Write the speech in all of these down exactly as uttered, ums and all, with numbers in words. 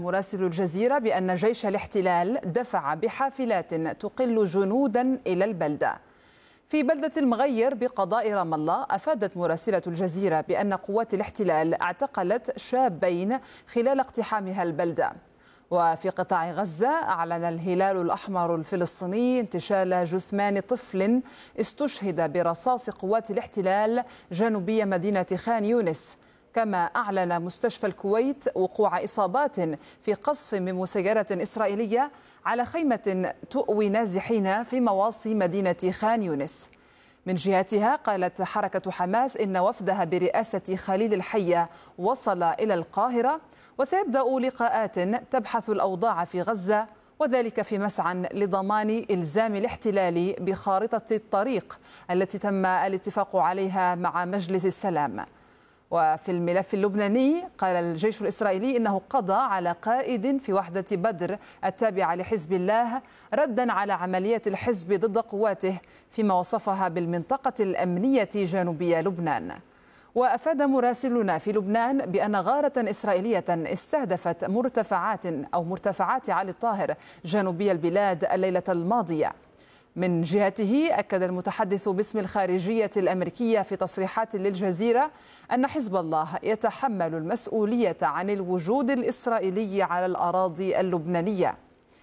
مراسل الجزيرة بأن جيش الاحتلال دفع بحافلات تقل جنودا إلى البلدة. في بلدة المغير بقضاء رام الله أفادت مراسلة الجزيرة بأن قوات الاحتلال اعتقلت شابين خلال اقتحامها البلدة. وفي قطاع غزة أعلن الهلال الأحمر الفلسطيني انتشال جثمان طفل استشهد برصاص قوات الاحتلال جنوبي مدينة خان يونس. كما أعلن مستشفى الكويت وقوع إصابات في قصف من مسيرة إسرائيلية على خيمة تؤوي نازحين في مواصي مدينة خان يونس. من جهتها قالت حركة حماس إن وفدها برئاسة خليل الحية وصل إلى القاهرة وسيبدأ لقاءات تبحث الأوضاع في غزة، وذلك في مسعى لضمان إلزام الاحتلال بخارطة الطريق التي تم الاتفاق عليها مع مجلس السلام. وفي الملف اللبناني قال الجيش الإسرائيلي إنه قضى على قائد في وحدة بدر التابعة لحزب الله ردا على عملية الحزب ضد قواته فيما وصفها بالمنطقة الأمنية جنوبية لبنان. وأفاد مراسلنا في لبنان بأن غارة إسرائيلية استهدفت مرتفعات أو مرتفعات علي الطاهر جنوبي البلاد الليلة الماضية. من جهته أكد المتحدث باسم الخارجية الأمريكية في تصريحات للجزيرة أن حزب الله يتحمل المسؤولية عن الوجود الإسرائيلي على الأراضي اللبنانية.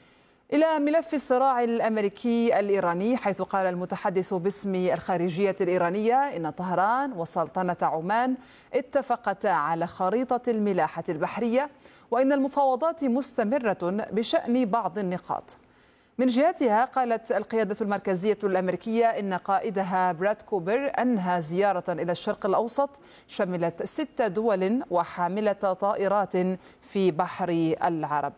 إلى ملف الصراع الأمريكي الإيراني، حيث قال المتحدث باسم الخارجية الإيرانية إن طهران وسلطنة عمان اتفقتا على خريطة الملاحة البحرية، وإن المفاوضات مستمرة بشأن بعض النقاط. من جهتها قالت القيادة المركزية الأمريكية إن قائدها براد كوبر أنهى زيارة إلى الشرق الأوسط شملت ست دول وحاملة طائرات في بحر العرب.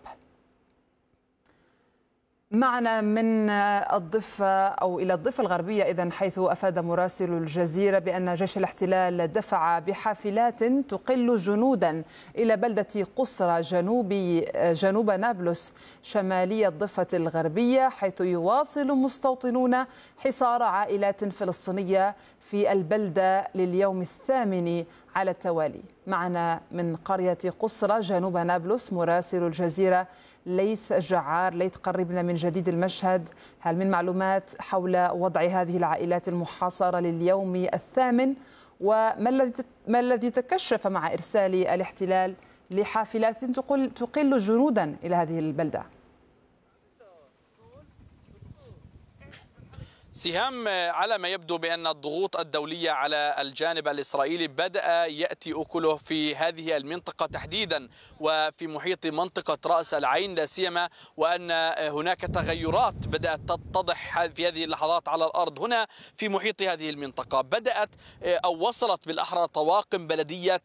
معنا من الضفة أو إلى الضفة الغربية إذن، حيث أفاد مراسل الجزيرة بأن جيش الاحتلال دفع بحافلات تقل جنودا إلى بلدة قصرى جنوبي جنوب نابلس شمالي الضفة الغربية، حيث يواصل مستوطنون حصار عائلات فلسطينية في البلدة لليوم الثامن على التوالي. معنا من قرية قصرى جنوب نابلس مراسل الجزيرة ليث جعار. ليث، قربنا من جديد المشهد. هل من معلومات حول وضع هذه العائلات المحاصرة لليوم الثامن؟ وما الذي ما الذي تكشف مع إرسال الاحتلال لحافلات تقل تقل جنودا إلى هذه البلدة؟ سهام، على ما يبدو بأن الضغوط الدولية على الجانب الإسرائيلي بدأ يأتي أكله في هذه المنطقة تحديدا وفي محيط منطقة رأس العين لا سيما، وأن هناك تغيرات بدأت تتضح في هذه اللحظات على الأرض هنا في محيط هذه المنطقة. بدأت أو وصلت بالأحرى طواقم بلدية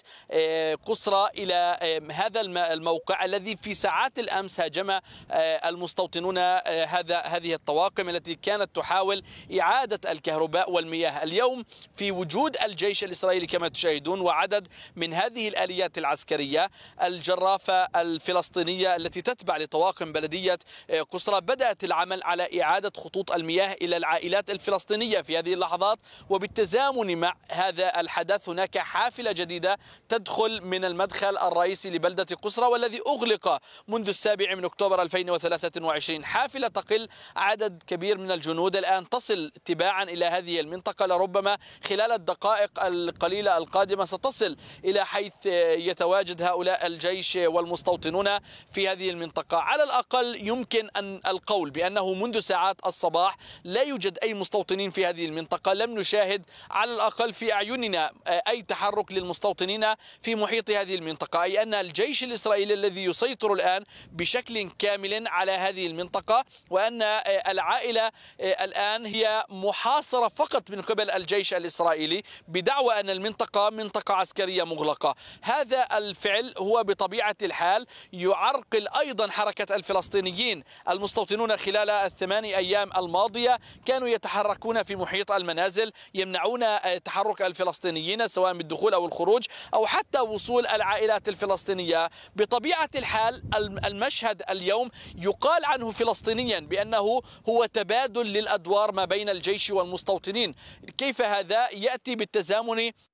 قصرى إلى هذا الموقع الذي في ساعات الأمس هاجم المستوطنون هذا هذه الطواقم التي كانت تحاول إعادة الكهرباء والمياه. اليوم في وجود الجيش الإسرائيلي كما تشاهدون وعدد من هذه الآليات العسكرية، الجرافة الفلسطينية التي تتبع لطواقم بلدية قصرى بدأت العمل على إعادة خطوط المياه إلى العائلات الفلسطينية في هذه اللحظات. وبالتزامن مع هذا الحدث هناك حافلة جديدة تدخل من المدخل الرئيسي لبلدة قصرى والذي أغلق منذ السابع من أكتوبر ألفين وثلاثة وعشرين. حافلة تقل عدد كبير من الجنود الآن تصل تباعا إلى هذه المنطقة، لربما خلال الدقائق القليلة القادمة ستصل إلى حيث يتواجد هؤلاء الجيش والمستوطنون في هذه المنطقة. على الأقل يمكن أن القول بأنه منذ ساعات الصباح لا يوجد أي مستوطنين في هذه المنطقة، لم نشاهد على الأقل في أعيننا أي تحرك للمستوطنين في محيط هذه المنطقة، أي أن الجيش الإسرائيلي الذي يسيطر الآن بشكل كامل على هذه المنطقة، وأن العائلة الآن هي محاصرة فقط من قبل الجيش الإسرائيلي بدعوى أن المنطقة منطقة عسكرية مغلقة. هذا الفعل هو بطبيعة الحال يعرقل أيضا حركة الفلسطينيين. المستوطنون خلال الثماني أيام الماضية كانوا يتحركون في محيط المنازل، يمنعون تحرك الفلسطينيين سواء بالدخول أو الخروج أو حتى وصول العائلات الفلسطينية. بطبيعة الحال المشهد اليوم يقال عنه فلسطينيا بأنه هو تبادل للأدوار ما بين الجيش والمستوطنين. كيف هذا؟ يأتي بالتزامن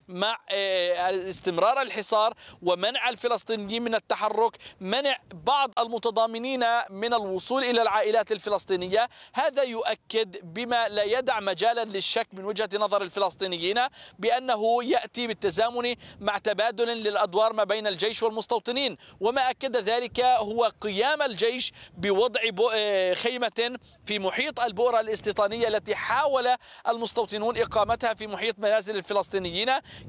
مع استمرار الحصار ومنع الفلسطينيين من التحرك، منع بعض المتضامنين من الوصول إلى العائلات الفلسطينية. هذا يؤكد بما لا يدع مجالا للشك من وجهة نظر الفلسطينيين بأنه يأتي بالتزامن مع تبادل للأدوار ما بين الجيش والمستوطنين. وما أكد ذلك هو قيام الجيش بوضع خيمة في محيط البؤرة الاستيطانية التي حاول المستوطنون إقامتها في محيط منازل الفلسطينيين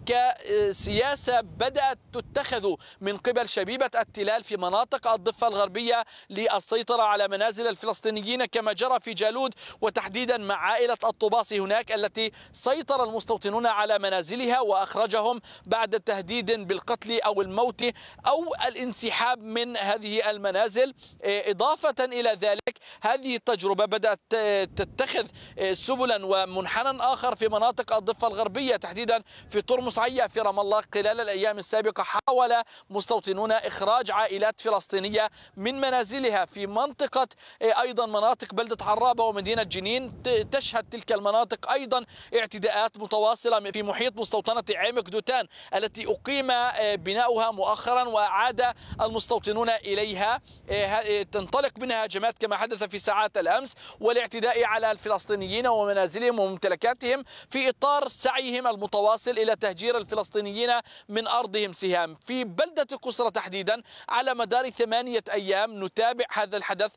كسياسة بدأت تتخذ من قبل شبيبة التلال في مناطق الضفة الغربية للسيطرة على منازل الفلسطينيين، كما جرى في جالود وتحديدا مع عائلة الطباصي هناك التي سيطر المستوطنون على منازلها وأخرجهم بعد تهديد بالقتل أو الموت أو الانسحاب من هذه المنازل. إضافة إلى ذلك هذه التجربة بدأت تتخذ سبلا ومنحنى آخر في مناطق الضفة الغربية تحديدا في طرمس عيا في رام الله. خلال الأيام السابقة حاول مستوطنون إخراج عائلات فلسطينية من منازلها في منطقة أيضا مناطق بلدة عرابة ومدينة جنين. تشهد تلك المناطق أيضا اعتداءات متواصلة في محيط مستوطنة عمق دوتان التي أقيم بناؤها مؤخرا وعاد المستوطنون إليها. تنطلق منها هجمات كما حدث في ساعات الأمس والاعتداء على الفلسطينيين ومنازلهم وممتلكاتهم في إطار سعيهم المتواصل إلى تهجير الفلسطينيين من أرضهم سهام. في بلدة قسرة تحديدا على مدار ثمانية أيام نتابع هذا الحدث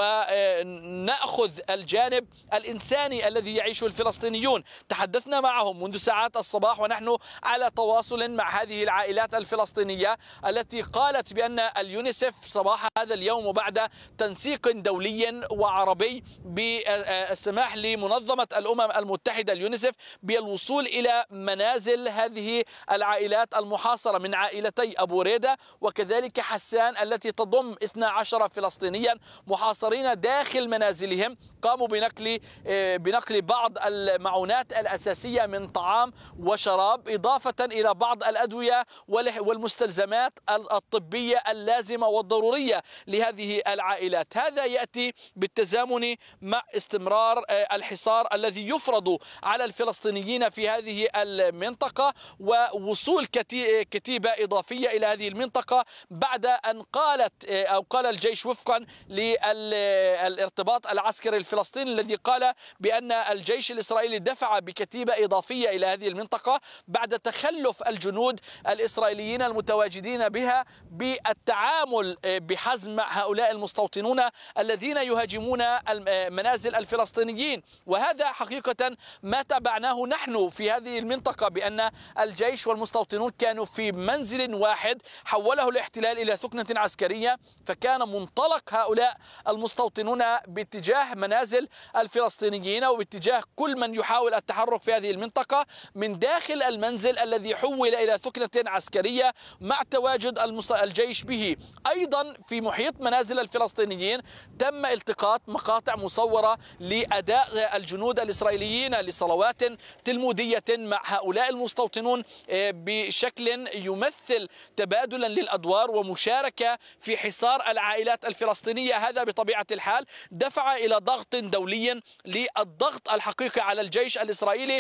ونأخذ الجانب الإنساني الذي يعيشه الفلسطينيون. تحدثنا معهم منذ ساعات الصباح ونحن على تواصل مع هذه العائلات الفلسطينية التي قالت بأن اليونيسف صباح هذا اليوم وبعد تنسيق دولي وعربي بالسماح لمنظمة الأمم المتحدة اليونيسف بالوصول إلى منازل هذه العائلات المحاصرة من عائلتي أبو ريدة وكذلك حسان التي تضم اثنا عشر فلسطينيا محاصرين داخل منازلهم. قاموا بنقل بنقل بعض المعونات الأساسية من طعام وشراب إضافة إلى بعض الأدوية والمستلزمات الطبية اللازمة والضرورية لهذه العائلات. هذا يأتي بالتزامن مع استمرار الحصار الذي يفرض على الفلسطينيين في هذه المنطقة ووصول كتيبة إضافية إلى هذه المنطقة بعد أن قالت أو قال الجيش وفقا للارتباط العسكري الفلسطيني الذي قال بأن الجيش الإسرائيلي دفع بكتيبة إضافية إلى هذه المنطقة بعد تخلف الجنود الإسرائيليين المتواجدين بها بالتعامل بحزم مع هؤلاء المستوطنون الذين يهاجمون منازل الفلسطينيين. وهذا حقيقة ما تابعناه نحن في هذه المنطقة بأن الجيش والمستوطنون كانوا في منزل واحد حوله الاحتلال إلى ثكنة عسكرية، فكان منطلق هؤلاء المستوطنون باتجاه منازل الفلسطينيين وباتجاه كل من يحاول التحرك في هذه المنطقة من داخل المنزل الذي حول إلى ثكنة عسكرية مع تواجد الجيش به. أيضا في محيط منازل الفلسطينيين تم التقاط مقاطع مصورة لأداء الجنود الإسرائيليين لصلوات تلمودية مع هؤلاء المستوطنون بشكل يمثل تبادلا للأدوار ومشاركة في حصار العائلات الفلسطينية. هذا بطبيعة الحال دفع إلى ضغط دولي للضغط الحقيقي على الجيش الإسرائيلي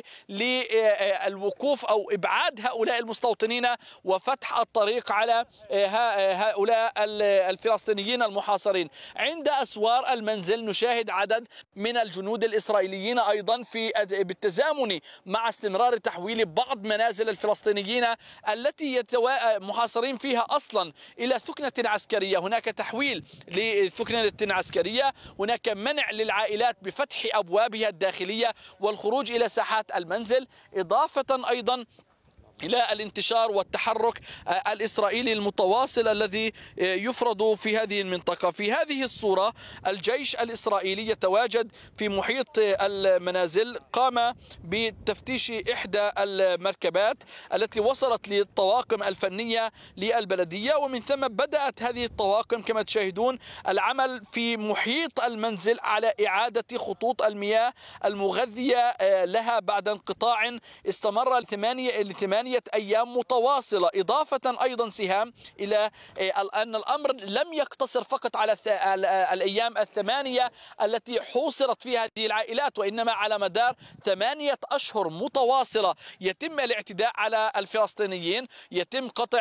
للوقوف أو إبعاد هؤلاء المستوطنين وفتح الطريق على هؤلاء الفلسطينيين المحاصرين. عند أسوار المنزل نشاهد عدد من الجنود الإسرائيليين أيضا في بالتزامن مع استمرار تحويل بعض منازل الفلسطينيين التي محاصرين فيها أصلا إلى ثكنة عسكرية. هناك تحويل لثكنة عسكرية، هناك منع للعائلات بفتح أبوابها الداخلية والخروج إلى ساحات المنزل، إضافة أيضا إلى الانتشار والتحرك الإسرائيلي المتواصل الذي يفرض في هذه المنطقة. في هذه الصورة الجيش الإسرائيلي يتواجد في محيط المنازل، قام بتفتيش إحدى المركبات التي وصلت للطواقم الفنية للبلدية، ومن ثم بدأت هذه الطواقم كما تشاهدون العمل في محيط المنزل على إعادة خطوط المياه المغذية لها بعد انقطاع استمر لثمانية لثمانية ثمانية أيام متواصلة، إضافة أيضا سهام إلى أن الأمر لم يقتصر فقط على الأيام الثمانية التي حوصرت فيها هذه العائلات، وإنما على مدار ثمانية أشهر متواصلة يتم الاعتداء على الفلسطينيين، يتم قطع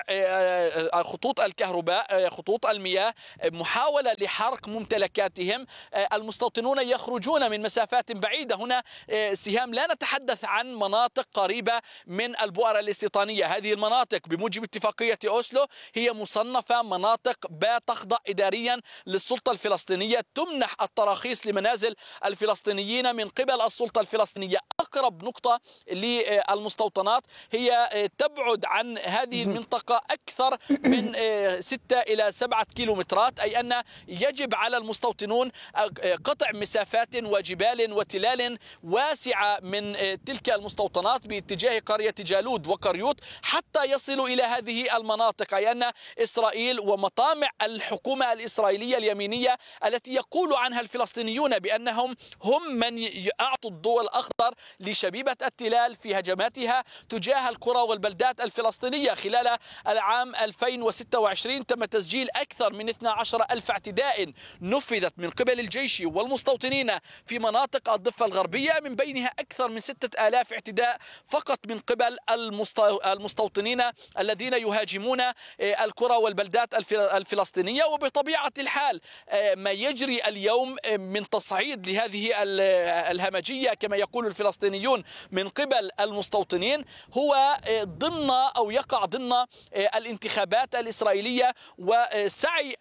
خطوط الكهرباء، خطوط المياه، محاولة لحرق ممتلكاتهم. المستوطنون يخرجون من مسافات بعيدة. هنا سهام لا نتحدث عن مناطق قريبة من البؤر الاستيطانية، هذه المناطق بموجب اتفاقية أوسلو هي مصنفة مناطق تخضع إداريا للسلطة الفلسطينية، تمنح التراخيص لمنازل الفلسطينيين من قبل السلطة الفلسطينية. أقرب نقطة للمستوطنات هي تبعد عن هذه المنطقة أكثر من ستة إلى سبعة كيلومترات، أي أن يجب على المستوطنون قطع مسافات وجبال وتلال واسعة من تلك المستوطنات باتجاه قرية جالود وقريوط حتى يصلوا إلى هذه المناطق، أي أن إسرائيل ومطامع الحكومة الإسرائيلية اليمينية التي يقول عنها الفلسطينيون بأنهم هم من أعطوا الضوء الأخضر لشبيبة التلال في هجماتها تجاه القرى والبلدات الفلسطينية. خلال العام ألفين وستة وعشرين تم تسجيل أكثر من اثني عشر ألف اعتداء نفذت من قبل الجيش والمستوطنين في مناطق الضفة الغربية، من بينها أكثر من ستة آلاف اعتداء فقط من قبل المستوطنين الذين يهاجمون القرى والبلدات الفلسطينية. وبطبيعة الحال ما يجري اليوم من تصعيد لهذه الهمجية كما يقول الفلسطينيون من قبل المستوطنين هو ضمن أو يقع ضمن الانتخابات الإسرائيلية وسعي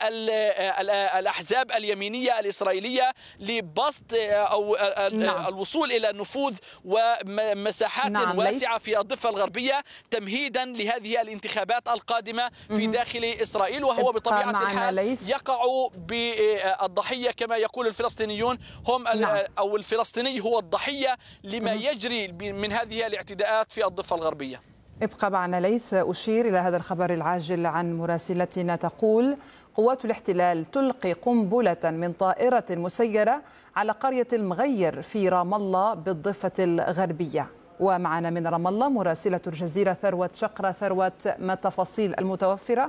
الأحزاب اليمينية الإسرائيلية لبسط أو نعم. الوصول إلى نفوذ ومساحات نعم. واسعة في الضفة الغربية تمهيدا لهذه الانتخابات القادمة في داخل إسرائيل، وهو بطبيعة الحال ليس. يقع بالضحية كما يقول الفلسطينيون هم نعم. أو الفلسطيني هو الضحية لما يجري من هذه الاعتداءات في الضفة الغربية. ابقى معنا ليث. أشير إلى هذا الخبر العاجل عن مراسلتنا تقول قوات الاحتلال تلقي قنبلة من طائرة مسيرة على قرية المغير في رام الله بالضفة الغربية. ومعنا من رام الله مراسلة الجزيرة ثروة شقرة. ثروة، ما التفاصيل المتوفرة؟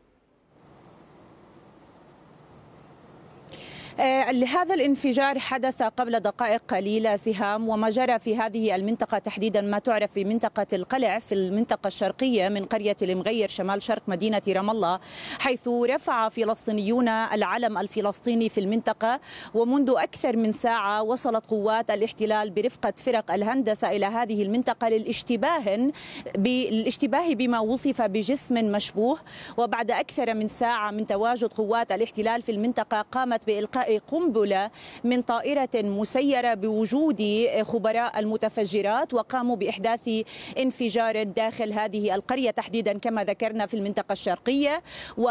هذا الانفجار حدث قبل دقائق قليلة سهام، وما جرى في هذه المنطقة تحديدا ما تعرف بمنطقة القلع في المنطقة الشرقية من قرية المغير شمال شرق مدينة رام الله، حيث رفع فلسطينيون العلم الفلسطيني في المنطقة. ومنذ أكثر من ساعة وصلت قوات الاحتلال برفقة فرق الهندسة إلى هذه المنطقة للاشتباه بالاشتباه بما وصف بجسم مشبوه. وبعد أكثر من ساعة من تواجد قوات الاحتلال في المنطقة قامت بإلقاء قنبلة من طائرة مسيرة بوجود خبراء المتفجرات، وقاموا بإحداث انفجار داخل هذه القرية تحديدا كما ذكرنا في المنطقة الشرقية.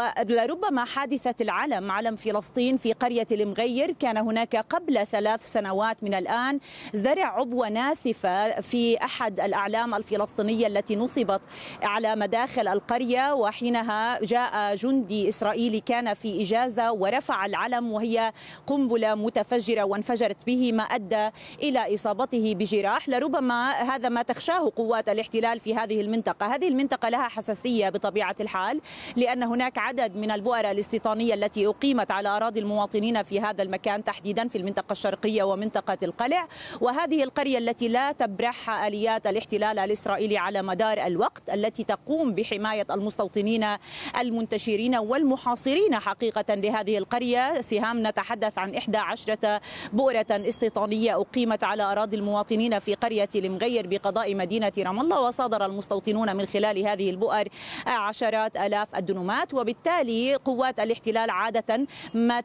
ولربما حادثة العلم علم فلسطين في قرية المغير كان هناك قبل ثلاث سنوات من الآن زرع عبوة ناسفة في أحد الأعلام الفلسطينية التي نصبت على مداخل القرية، وحينها جاء جندي إسرائيلي كان في إجازة ورفع العلم وهي قنبلة متفجرة وانفجرت به ما أدى إلى إصابته بجراح. لربما هذا ما تخشاه قوات الاحتلال في هذه المنطقة. هذه المنطقة لها حساسية بطبيعة الحال لأن هناك عدد من البؤر الاستيطانية التي أقيمت على أراضي المواطنين في هذا المكان تحديدا في المنطقة الشرقية ومنطقة القلع، وهذه القرية التي لا تبرحها آليات الاحتلال الإسرائيلي على مدار الوقت، التي تقوم بحماية المستوطنين المنتشرين والمحاصرين حقيقة لهذه القرية. سهام نتحدث عن إحدى عشرة بؤرة استيطانية أقيمت على أراضي المواطنين في قرية المغير بقضاء مدينة رام الله، وصادر المستوطنون من خلال هذه البؤر عشرات آلاف الدنومات. وبالتالي قوات الاحتلال عادة ما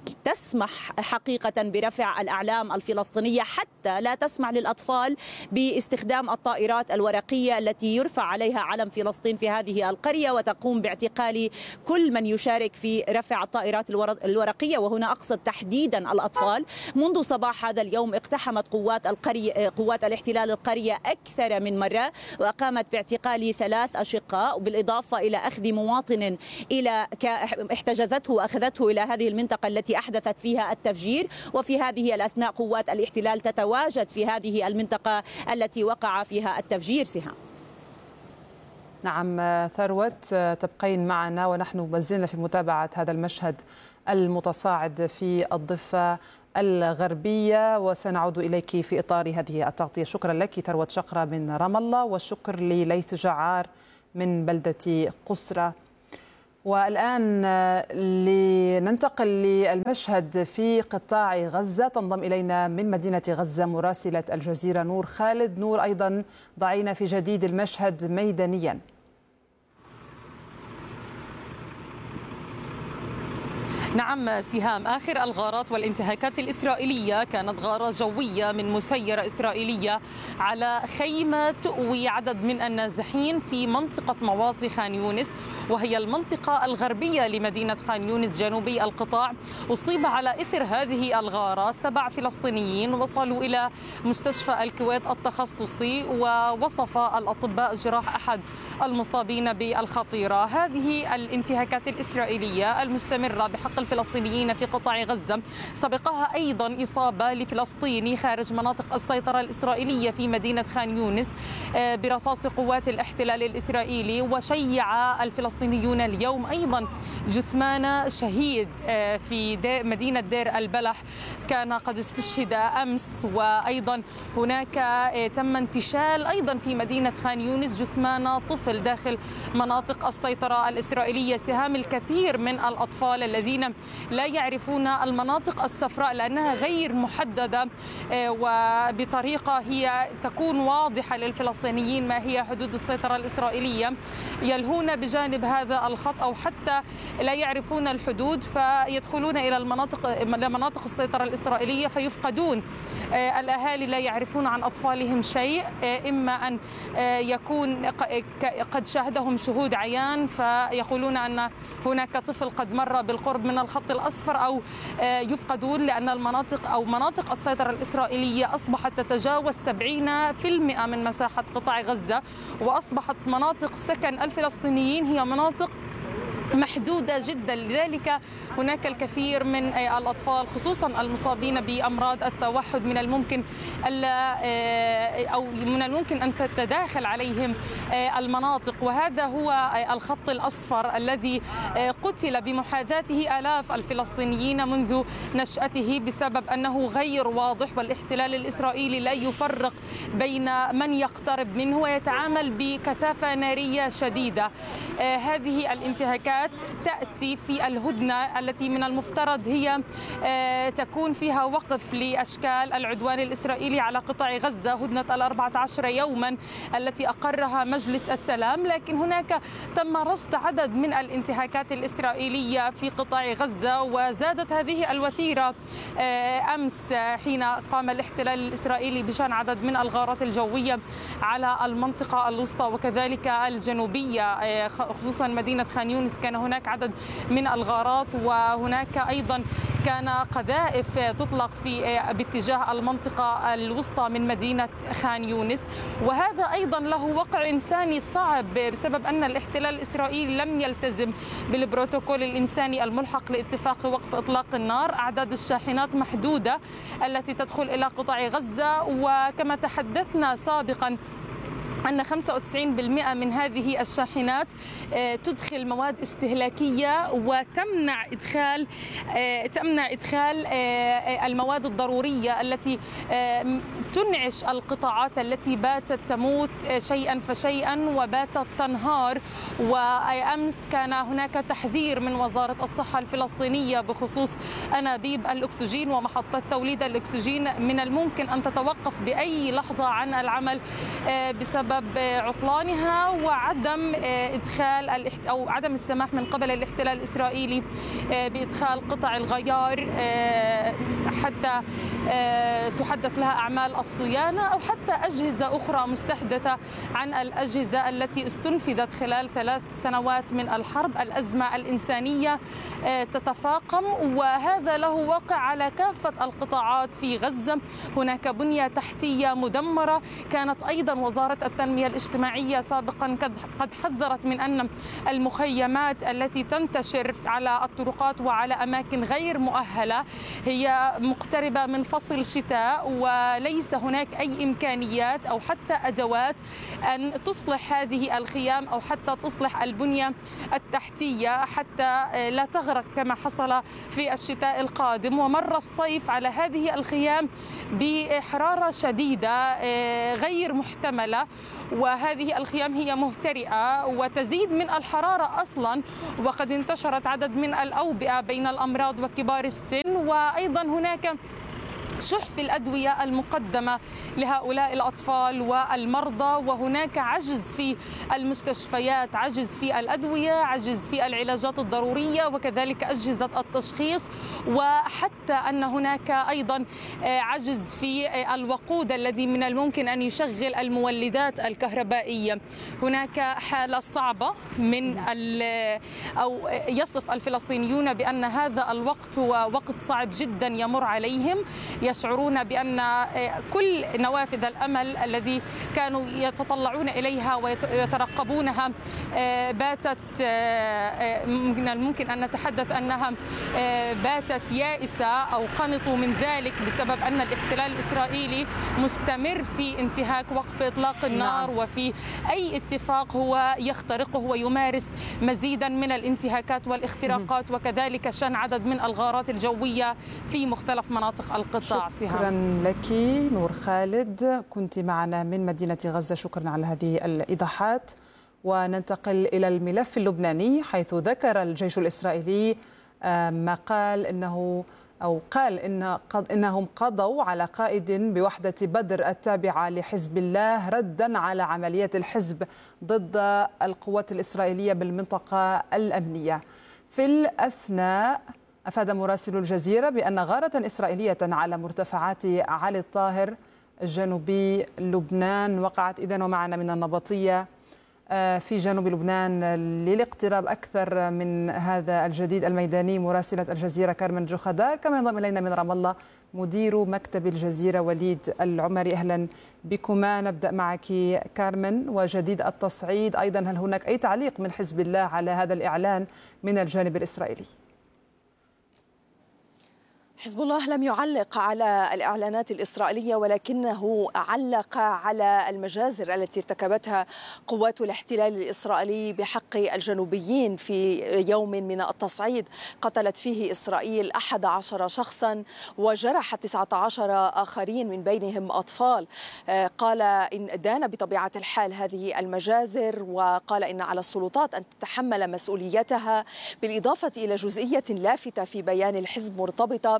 تسمح حقيقة برفع الأعلام الفلسطينية حتى لا تسمح للأطفال باستخدام الطائرات الورقية التي يرفع عليها علم فلسطين في هذه القرية، وتقوم باعتقال كل من يشارك في رفع الطائرات الورقية، وهنا أقصد تحديدا الأطفال. منذ صباح هذا اليوم اقتحمت قوات القرية قوات الاحتلال القرية أكثر من مرة، وقامت باعتقال ثلاث أشقاء، بالإضافة إلى أخذ مواطن إلى احتجزته وأخذته إلى هذه المنطقة التي أحدثت فيها التفجير. وفي هذه الأثناء قوات الاحتلال تتواجد في هذه المنطقة التي وقع فيها التفجير. سهام. نعم ثروت، تبقين معنا ونحن مازلنا في متابعة هذا المشهد المتصاعد في الضفة الغربية، وسنعود إليك في إطار هذه التغطية. شكرا لك ثروت شقرة من رام الله، والشكر لليث جعار من بلدة قسرة. والآن لننتقل للمشهد في قطاع غزة. تنضم إلينا من مدينة غزة مراسلة الجزيرة نور خالد. نور، أيضا ضعينا في جديد المشهد ميدانيا. نعم سهام، آخر الغارات والانتهاكات الإسرائيلية كانت غارة جوية من مسيرة إسرائيلية على خيمة تؤوي عدد من النازحين في منطقة مواصي خان يونس، وهي المنطقة الغربية لمدينة خان يونس جنوبي القطاع. أصيب على إثر هذه الغارة سبع فلسطينيين وصلوا إلى مستشفى الكويت التخصصي، ووصف الأطباء جراح أحد المصابين بالخطيرة. هذه الانتهاكات الإسرائيلية المستمرة بحق الفلسطينيين في قطاع غزة سبقها أيضا إصابة لفلسطيني خارج مناطق السيطرة الإسرائيلية في مدينة خان يونس برصاص قوات الاحتلال الإسرائيلي. وشيع الفلسطينيون اليوم أيضا جثمان شهيد في مدينة دير البلح كان قد استشهد أمس، وأيضا هناك تم انتشال أيضا في مدينة خان يونس جثمان طفل داخل مناطق السيطرة الإسرائيلية. سهام، الكثير من الأطفال الذين لا يعرفون المناطق الصفراء لأنها غير محددة وبطريقة هي تكون واضحة للفلسطينيين ما هي حدود السيطرة الإسرائيلية، يلهون بجانب هذا الخط أو حتى لا يعرفون الحدود فيدخلون إلى المناطق مناطق السيطرة الإسرائيلية فيفقدون. الأهالي لا يعرفون عن أطفالهم شيء، إما أن يكون قد شاهدهم شهود عيان فيقولون أن هناك طفل قد مر بالقرب من الخط الأصفر، أو يفقدون لأن المناطق أو مناطق السيطرة الإسرائيلية أصبحت تتجاوز سبعين بالمئة من مساحة قطاع غزة، وأصبحت مناطق سكن الفلسطينيين هي مناطق محدودة جدا. لذلك هناك الكثير من الأطفال خصوصا المصابين بأمراض التوحد من الممكن أو من الممكن أن تتداخل عليهم المناطق، وهذا هو الخط الأصفر الذي قتل بمحاذاته آلاف الفلسطينيين منذ نشأته بسبب أنه غير واضح، والاحتلال الإسرائيلي لا يفرق بين من يقترب منه ويتعامل بكثافة نارية شديدة. هذه الانتهاكات تأتي في الهدنة التي من المفترض هي تكون فيها وقف لأشكال العدوان الإسرائيلي على قطاع غزة، هدنة الأربعة عشر يوما التي أقرها مجلس السلام، لكن هناك تم رصد عدد من الانتهاكات الإسرائيلية في قطاع غزة، وزادت هذه الوتيرة أمس حين قام الاحتلال الإسرائيلي بشن عدد من الغارات الجوية على المنطقة الوسطى وكذلك الجنوبية خصوصا مدينة خان يونس. كان هناك عدد من الغارات، وهناك أيضا كان قذائف تطلق في باتجاه المنطقة الوسطى من مدينة خان يونس، وهذا أيضا له وقع إنساني صعب بسبب أن الاحتلال الإسرائيلي لم يلتزم بالبروتوكول الإنساني الملحق لاتفاق وقف إطلاق النار. أعداد الشاحنات محدودة التي تدخل إلى قطاع غزة، وكما تحدثنا سابقا أن خمسة وتسعين بالمئة من هذه الشاحنات تدخل مواد استهلاكية وتمنع إدخال تمنع إدخال المواد الضرورية التي تنعش القطاعات التي باتت تموت شيئا فشيئا وباتت تنهار. وأمس كان هناك تحذير من وزارة الصحة الفلسطينية بخصوص أنابيب الأكسجين ومحطات توليد الأكسجين من الممكن أن تتوقف بأي لحظة عن العمل بسبب عطلانها وعدم ادخال او عدم السماح من قبل الاحتلال الاسرائيلي بادخال قطع الغيار حتى تحدث لها اعمال الصيانه، او حتى اجهزه اخرى مستحدثه عن الاجهزه التي استنفذت خلال ثلاث سنوات من الحرب. الازمه الانسانيه تتفاقم، وهذا له واقع على كافه القطاعات في غزه. هناك بنيه تحتيه مدمره. كانت ايضا وزاره التنمية الاجتماعية سابقا قد حذرت من أن المخيمات التي تنتشر على الطرقات وعلى أماكن غير مؤهلة هي مقتربة من فصل الشتاء، وليس هناك أي إمكانيات أو حتى أدوات أن تصلح هذه الخيام أو حتى تصلح البنية التحتية حتى لا تغرق كما حصل في الشتاء القادم. ومر الصيف على هذه الخيام بحرارة شديدة غير محتملة، وهذه الخيام هي مهترئة وتزيد من الحرارة أصلا، وقد انتشرت عدد من الأوبئة بين الأمراض وكبار السن، وأيضا هناك شح في الأدوية المقدمة لهؤلاء الأطفال والمرضى، وهناك عجز في المستشفيات، عجز في الأدوية، عجز في العلاجات الضرورية، وكذلك أجهزة التشخيص، وحتى أن هناك أيضا عجز في الوقود الذي من الممكن أن يشغل المولدات الكهربائية. هناك حالة صعبة من أو يصف الفلسطينيون بأن هذا الوقت هو وقت صعب جدا يمر عليهم، يشعرون بأن كل نوافذ الأمل الذي كانوا يتطلعون إليها ويترقبونها باتت، من الممكن أن نتحدث أنها باتت يائسة أو قنطوا من ذلك بسبب أن الاحتلال الإسرائيلي مستمر في انتهاك وقف إطلاق النار وفي أي اتفاق هو يخترقه ويمارس مزيدا من الانتهاكات والاختراقات، وكذلك شن عدد من الغارات الجوية في مختلف مناطق القطاع. شكرا لك نور خالد، كنت معنا من مدينة غزة، شكرا على هذه الإيضاحات. وننتقل إلى الملف اللبناني، حيث ذكر الجيش الإسرائيلي ما قال إنه أو قال إن قد إنهم قضوا على قائد بوحدة بدر التابعة لحزب الله ردا على عملية الحزب ضد القوات الإسرائيلية بالمنطقة الأمنية. في الأثناء أفاد مراسل الجزيرة بأن غارة إسرائيلية على مرتفعات علي الطاهر جنوبي لبنان وقعت إذن. ومعنا من النبطية في جنوب لبنان للاقتراب أكثر من هذا الجديد الميداني مراسلة الجزيرة كارمن جوخدار، كما ينضم إلينا من رام الله مدير مكتب الجزيرة وليد العمري. أهلا بكما. نبدأ معك كارمن، وجديد التصعيد أيضا، هل هناك أي تعليق من حزب الله على هذا الإعلان من الجانب الإسرائيلي؟ حزب الله لم يعلق على الإعلانات الإسرائيلية، ولكنه علق على المجازر التي ارتكبتها قوات الاحتلال الإسرائيلي بحق الجنوبيين في يوم من التصعيد قتلت فيه إسرائيل أحد عشر شخصا وجرحت تسعة عشر آخرين من بينهم أطفال. قال إن دان بطبيعة الحال هذه المجازر، وقال إن على السلطات أن تتحمل مسؤوليتها، بالإضافة إلى جزئية لافتة في بيان الحزب مرتبطة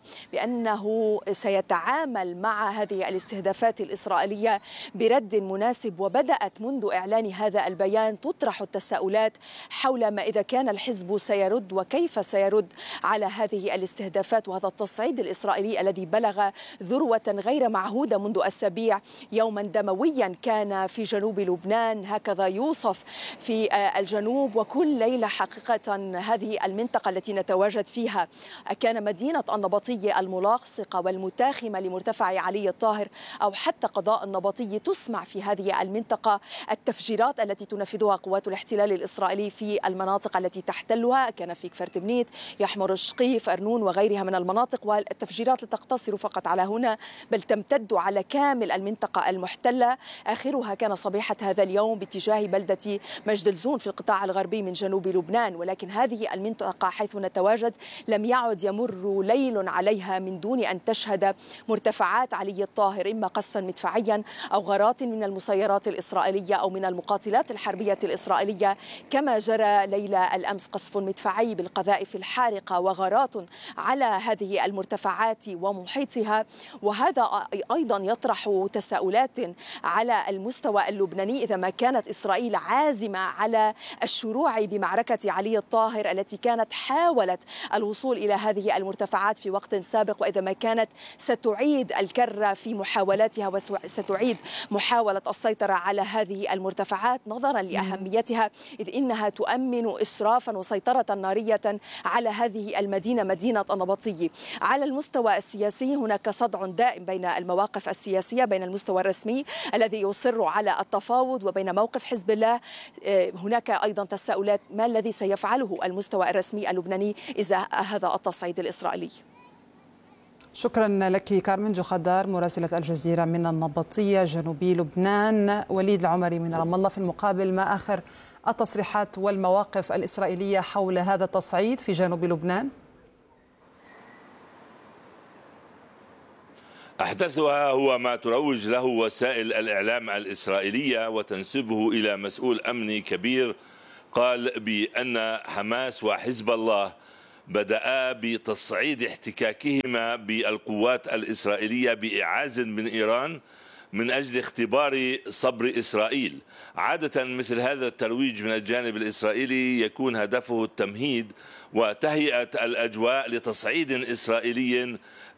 بأنه سيتعامل مع هذه الاستهدافات الإسرائيلية برد مناسب. وبدأت منذ إعلان هذا البيان تطرح التساؤلات حول ما إذا كان الحزب سيرد وكيف سيرد على هذه الاستهدافات وهذا التصعيد الإسرائيلي الذي بلغ ذروة غير معهودة منذ أسابيع. يوما دمويا كان في جنوب لبنان، هكذا يوصف في الجنوب، وكل ليلة حقيقة هذه المنطقة التي نتواجد فيها كان مدينة النبطية الملاصقة والمتاخمة لمرتفع علي الطاهر أو حتى قضاء النبطي تسمع في هذه المنطقة التفجيرات التي تنفذها قوات الاحتلال الإسرائيلي في المناطق التي تحتلها. كان في كفر تبنيت، يحمر الشقيف، أرنون وغيرها من المناطق، والتفجيرات لا تقتصر فقط على هنا بل تمتد على كامل المنطقة المحتلة. آخرها كان صبيحة هذا اليوم باتجاه بلدة مجد الزون في القطاع الغربي من جنوب لبنان. ولكن هذه المنطقة حيث نتواجد لم يعد يمر ليل عليها من دون أن تشهد مرتفعات علي الطاهر إما قصفا مدفعيا أو غارات من المسيرات الإسرائيلية أو من المقاتلات الحربية الإسرائيلية، كما جرى ليلة الأمس قصف مدفعي بالقذائف الحارقة وغارات على هذه المرتفعات ومحيطها. وهذا أيضا يطرح تساؤلات على المستوى اللبناني إذا ما كانت إسرائيل عازمة على الشروع بمعركة علي الطاهر التي كانت حاولت الوصول إلى هذه المرتفعات في وقت سابق، وإذا ما كانت ستعيد الكرة في محاولاتها وستعيد محاولة السيطرة على هذه المرتفعات نظرا لأهميتها، إذ إنها تؤمن إشرافا وسيطرة نارية على هذه المدينة، مدينة النبطي. على المستوى السياسي هناك صدع دائم بين المواقف السياسية، بين المستوى الرسمي الذي يصر على التفاوض وبين موقف حزب الله. هناك أيضا تساؤلات ما الذي سيفعله المستوى الرسمي اللبناني إذا هذا التصعيد الإسرائيلي. شكرا لك كارمن جوخدار مراسلة الجزيرة من النبطية جنوبي لبنان. وليد العمري من رام الله، في المقابل ما آخر التصريحات والمواقف الإسرائيلية حول هذا التصعيد في جنوب لبنان؟ أحدثها هو ما تروج له وسائل الإعلام الإسرائيلية وتنسبه إلى مسؤول أمني كبير، قال بأن حماس وحزب الله بدأ بتصعيد احتكاكهما بالقوات الإسرائيلية بإعاز من إيران من أجل اختبار صبر إسرائيل. عادة مثل هذا الترويج من الجانب الإسرائيلي يكون هدفه التمهيد وتهيئة الأجواء لتصعيد إسرائيلي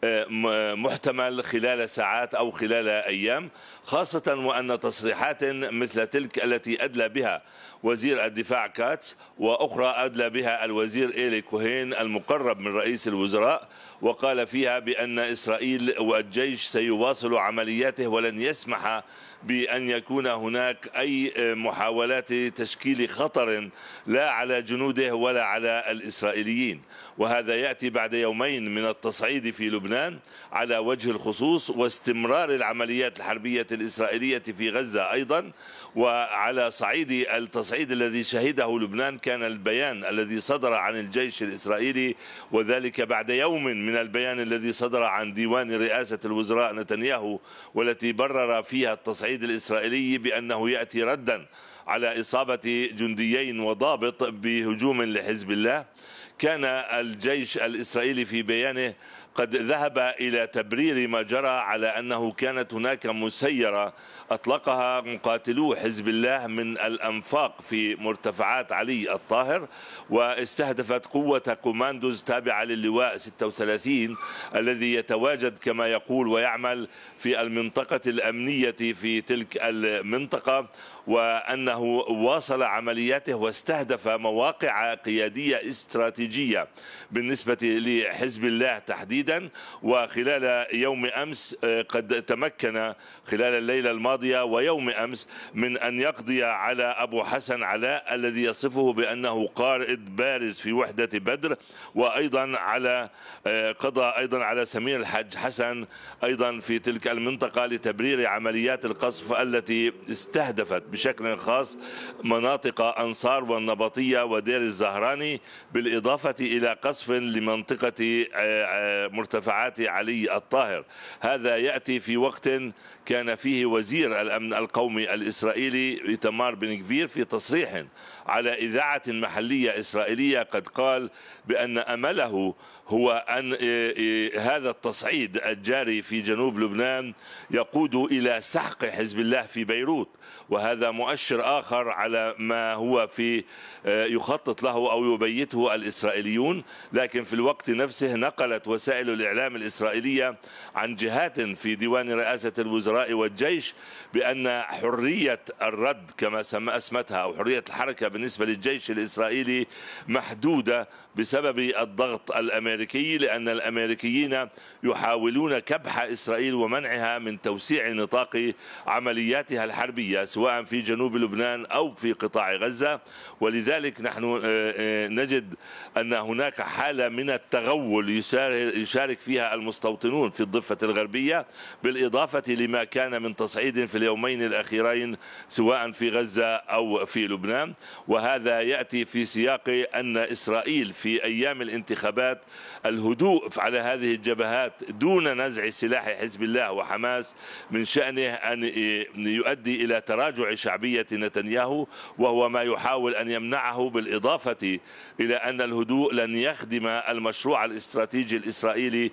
محتمل خلال ساعات أو خلال أيام، خاصة وأن تصريحات مثل تلك التي أدلى بها وزير الدفاع كاتس وأخرى أدلى بها الوزير إيلي كوهين المقرب من رئيس الوزراء، وقال فيها بأن إسرائيل والجيش سيواصل عملياته ولن يسمح بأن يكون هناك أي محاولات تشكيل خطر لا على جنوده ولا على الإسرائيليين. وهذا يأتي بعد يومين من التصعيد في لبنان على وجه الخصوص واستمرار العمليات الحربية الإسرائيلية في غزة أيضا. وعلى صعيد التصعيد الذي شهده لبنان كان البيان الذي صدر عن الجيش الإسرائيلي، وذلك بعد يوم من البيان الذي صدر عن ديوان رئاسة الوزراء نتنياهو، والتي برر فيها التصعيد الإسرائيلي بأنه يأتي ردا على إصابة جنديين وضابط بهجوم لحزب الله. كان الجيش الإسرائيلي في بيانه قد ذهب إلى تبرير ما جرى على أنه كانت هناك مسيرة أطلقها مقاتلو حزب الله من الأنفاق في مرتفعات علي الطاهر، واستهدفت قوة كوماندوز تابعة للواء ستة وثلاثين الذي يتواجد كما يقول ويعمل في المنطقة الأمنية في تلك المنطقة، وأنه واصل عملياته واستهدف مواقع قيادية استراتيجية بالنسبة لحزب الله تحديدا. وخلال يوم أمس قد تمكن خلال الليلة الماضية ويوم أمس من أن يقضي على أبو حسن علاء الذي يصفه بأنه قائد بارز في وحدة بدر، وأيضا على قضى أيضا على سمير الحاج حسن أيضا في تلك المنطقة لتبرير عمليات القصف التي استهدفت بشكل خاص مناطق أنصار والنبطية ودير الزهراني، بالإضافة إلى قصف لمنطقة مرتفعات علي الطاهر. هذا يأتي في وقت كان فيه وزير الأمن القومي الإسرائيلي إيتمار بن غفير في تصريح على إذاعة محلية إسرائيلية قد قال بأن أمله هو أن هذا التصعيد الجاري في جنوب لبنان يقود إلى سحق حزب الله في بيروت، وهذا مؤشر آخر على ما هو في يخطط له أو يبيته الإسرائيليون. لكن في الوقت نفسه نقلت وسائل الإعلام الإسرائيلية عن جهات في ديوان رئاسة الوزراء والجيش بأن حرية الرد كما اسمتها أو حرية الحركة بالنسبة للجيش الإسرائيلي محدودة بسبب الضغط الأمريكي، لأن الأمريكيين يحاولون كبح إسرائيل ومنعها من توسيع نطاق عملياتها الحربية سواء في جنوب لبنان أو في قطاع غزة. ولذلك نحن نجد أن هناك حالة من التغول يشارك فيها المستوطنون في الضفة الغربية، بالإضافة لما كان من تصعيد في اليومين الأخيرين سواء في غزة أو في لبنان. وهذا يأتي في سياق أن إسرائيل في أيام الانتخابات الهدوء على هذه الجبهات دون نزع سلاح حزب الله وحماس من شأنه أن يؤدي إلى تراجع شعبية نتنياهو، وهو ما يحاول أن يمنعه، بالإضافة إلى أن الهدوء لن يخدم المشروع الاستراتيجي الإسرائيلي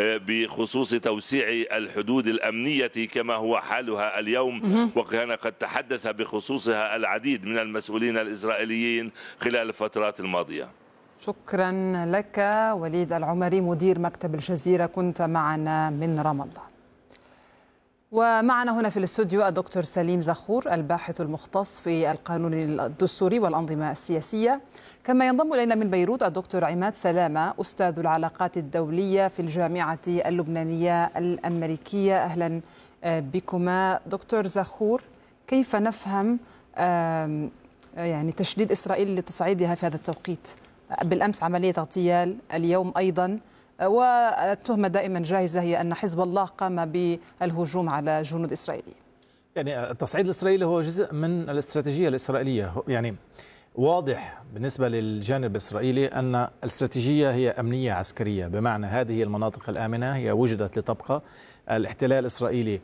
بخصوص توسيع الحدود الأمنية كما هو حالها اليوم، وكان قد تحدث بخصوصها العديد من المسؤولين الإسرائيليين خلال الفترات الماضية. شكرا لك وليد العمري مدير مكتب الجزيرة، كنت معنا من رام الله. ومعنا هنا في الاستوديو الدكتور سليم زخور الباحث المختص في القانون الدستوري والأنظمة السياسية، كما ينضم إلينا من بيروت الدكتور عماد سلامة أستاذ العلاقات الدولية في الجامعة اللبنانية الأمريكية. أهلا بكما. دكتور زخور، كيف نفهم يعني تشديد إسرائيل لتصعيدها في هذا التوقيت؟ بالأمس عملية اغتيال، اليوم أيضا، والتهمة دائما جاهزة هي أن حزب الله قام بالهجوم على جنود إسرائيليين. يعني التصعيد الإسرائيلي هو جزء من الاستراتيجية الإسرائيلية. يعني واضح بالنسبة للجانب الإسرائيلي أن الاستراتيجية هي أمنية عسكرية، بمعنى هذه المناطق الآمنة هي وجدت لتبقى. الاحتلال الإسرائيلي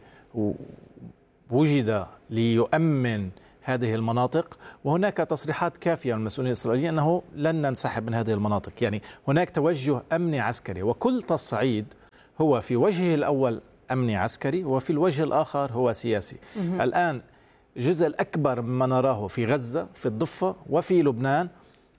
وجد ليؤمن هذه المناطق، وهناك تصريحات كافية من المسؤولين الإسرائيليين أنه لن ننسحب من هذه المناطق. يعني هناك توجه أمني عسكري، وكل تصعيد هو في وجهه الأول أمني عسكري وفي الوجه الآخر هو سياسي. مم. الآن الجزء الأكبر مما نراه في غزة، في الضفة وفي لبنان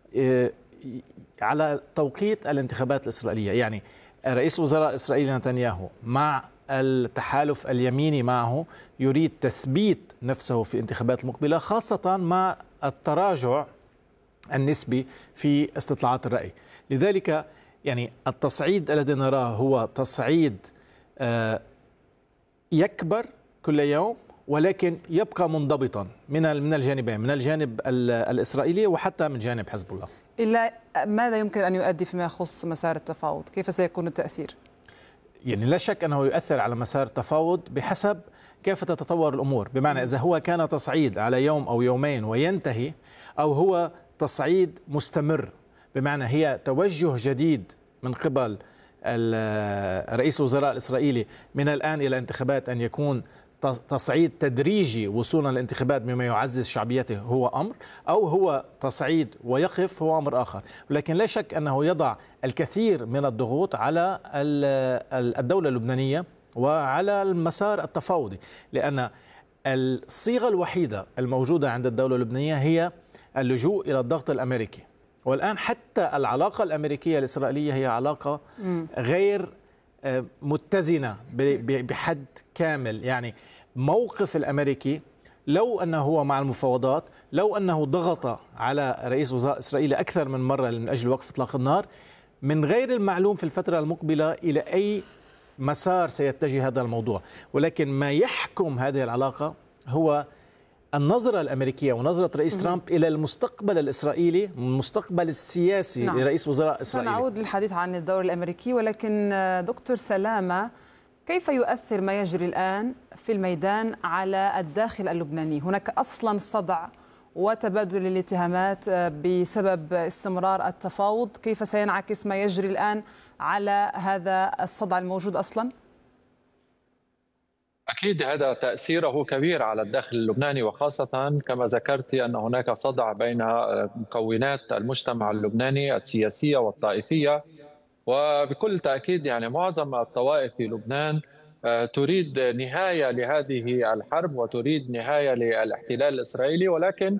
على توقيت الانتخابات الإسرائيلية. يعني رئيس وزراء إسرائيل نتنياهو مع التحالف اليميني معه يريد تثبيت نفسه في الانتخابات المقبلة، خاصة مع التراجع النسبي في استطلاعات الرأي. لذلك يعني التصعيد الذي نراه هو تصعيد يكبر كل يوم، ولكن يبقى منضبطا من من الجانبين، من الجانب الإسرائيلي وحتى من جانب حزب الله. إلا ماذا يمكن أن يؤدي فيما يخص مسار التفاوض؟ كيف سيكون التأثير؟ يعني لا شك أنه يؤثر على مسار التفاوض بحسب كيف تتطور الأمور، بمعنى إذا هو كان تصعيد على يوم أو يومين وينتهي، أو هو تصعيد مستمر، بمعنى هي توجه جديد من قبل رئيس الوزراء الإسرائيلي من الآن إلى انتخابات أن يكون تصعيد تدريجي وصولا للانتخابات بما يعزز شعبيته هو أمر، أو هو تصعيد ويقف هو أمر آخر. ولكن لا شك أنه يضع الكثير من الضغوط على الدولة اللبنانية وعلى المسار التفاوضي، لأن الصيغة الوحيدة الموجودة عند الدولة اللبنانية هي اللجوء إلى الضغط الأمريكي. والآن حتى العلاقة الأمريكية الإسرائيلية هي علاقة غير متزنة بحد كامل. يعني موقف الأمريكي لو أنه هو مع المفاوضات، لو أنه ضغط على رئيس وزراء إسرائيل أكثر من مرة من أجل وقف إطلاق النار، من غير المعلوم في الفترة المقبلة إلى أي مسار سيتجه هذا الموضوع. ولكن ما يحكم هذه العلاقة هو النظرة الأمريكية ونظرة رئيس ترامب إلى المستقبل الإسرائيلي، المستقبل السياسي نعم. لرئيس وزراء إسرائيل. سنعود للحديث عن الدور الأمريكي، ولكن دكتور سلامة، كيف يؤثر ما يجري الآن في الميدان على الداخل اللبناني؟ هناك أصلا صدع وتبادل الاتهامات بسبب استمرار التفاوض، كيف سينعكس ما يجري الآن على هذا الصدع الموجود أصلا؟ أكيد هذا تأثيره كبير على الداخل اللبناني، وخاصة كما ذكرت أن هناك صدع بين مكونات المجتمع اللبناني السياسية والطائفية. وبكل تأكيد يعني معظم الطوائف في لبنان تريد نهاية لهذه الحرب وتريد نهاية للاحتلال الإسرائيلي، ولكن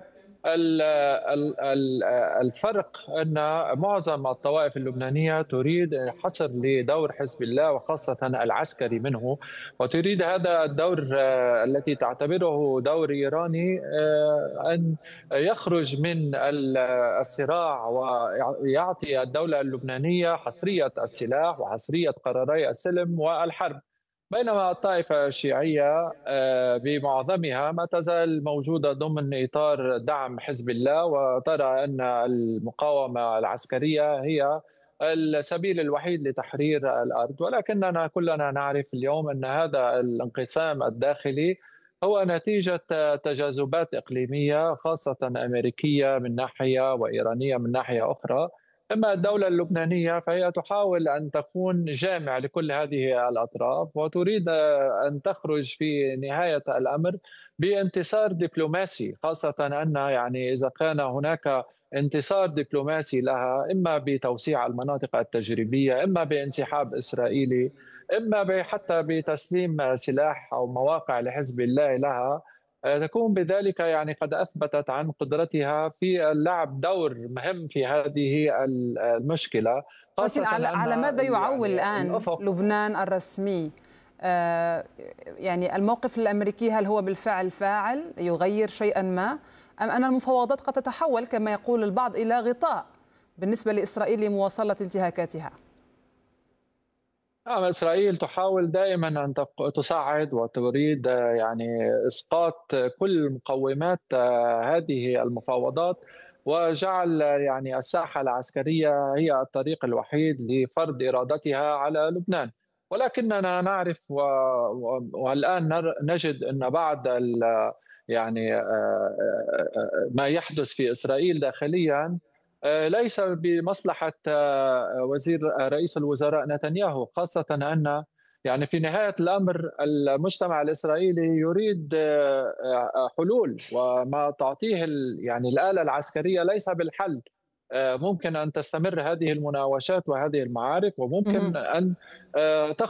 الفرق أن معظم الطوائف اللبنانية تريد حصر لدور حزب الله وخاصة العسكري منه، وتريد هذا الدور التي تعتبره دور إيراني أن يخرج من الصراع ويعطي الدولة اللبنانية حصرية السلاح وحصرية قراري السلم والحرب. بينما الطائفة الشيعية بمعظمها ما تزال موجودة ضمن إطار دعم حزب الله، وترى أن المقاومة العسكرية هي السبيل الوحيد لتحرير الأرض. ولكننا كلنا نعرف اليوم أن هذا الانقسام الداخلي هو نتيجة تجاذبات إقليمية خاصة أمريكية من ناحية وإيرانية من ناحية أخرى. أما الدولة اللبنانية فهي تحاول أن تكون جامع لكل هذه الأطراف، وتريد أن تخرج في نهاية الأمر بانتصار دبلوماسي، خاصة أن يعني إذا كان هناك انتصار دبلوماسي لها إما بتوسيع المناطق التجريبية، إما بانسحاب إسرائيلي، إما حتى بتسليم سلاح أو مواقع لحزب الله لها، تكون بذلك يعني قد أثبتت عن قدرتها في اللعب دور مهم في هذه المشكلة. لكن على, على ماذا يعول يعني الآن الأفق. لبنان الرسمي؟ آه يعني الموقف الأمريكي هل هو بالفعل فاعل يغير شيئا ما، أم أن المفاوضات قد تتحول كما يقول البعض إلى غطاء بالنسبة لإسرائيل لمواصلة انتهاكاتها؟ نعم، إسرائيل تحاول دائما أن تصعد وتريد يعني إسقاط كل مقومات هذه المفاوضات، وجعل يعني الساحة العسكرية هي الطريق الوحيد لفرض إرادتها على لبنان. ولكننا نعرف والآن نجد أن بعض يعني ما يحدث في إسرائيل داخليا ليس بمصلحة وزير رئيس الوزراء نتنياهو، خاصة أن يعني في نهاية الأمر المجتمع الإسرائيلي يريد حلول، وما تعطيه يعني الآلة العسكرية ليس بالحل. ممكن أن تستمر هذه المناوشات وهذه المعارك، وممكن أن